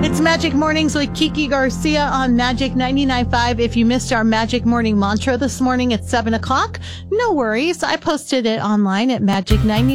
It's Magic Mornings with Kiki Garcia on Magic 99.5. If you missed our Magic Morning mantra this morning at 7 o'clock, no worries. I posted it online at Magic 99.